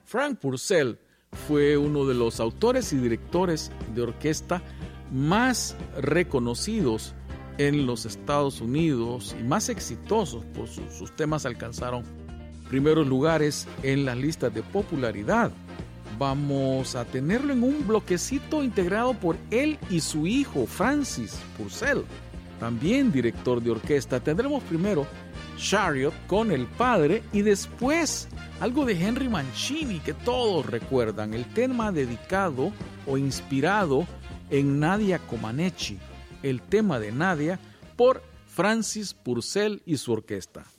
Frank Purcell fue uno de los autores y directores de orquesta más reconocidos en los Estados Unidos y más exitosos, pues sus temas alcanzaron primeros lugares en las listas de popularidad. Vamos a tenerlo en un bloquecito integrado por él y su hijo Francis Purcell, también director de orquesta. Tendremos primero Chariot con el padre y después algo de Henry Mancini que todos recuerdan, el tema dedicado o inspirado en Nadia Comaneci, el tema de Nadia por Francis Purcell y su orquesta.